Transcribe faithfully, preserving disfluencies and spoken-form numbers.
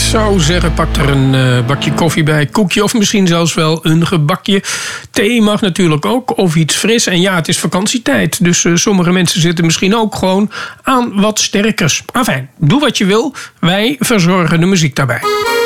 zou zeggen, pak er een uh, bakje koffie bij, koekje of misschien zelfs wel een gebakje. Thee mag natuurlijk ook, of iets fris. En ja, het is vakantietijd, dus uh, sommige mensen zitten misschien ook gewoon aan wat sterkers. Enfin, doe wat je wil, wij verzorgen de muziek daarbij.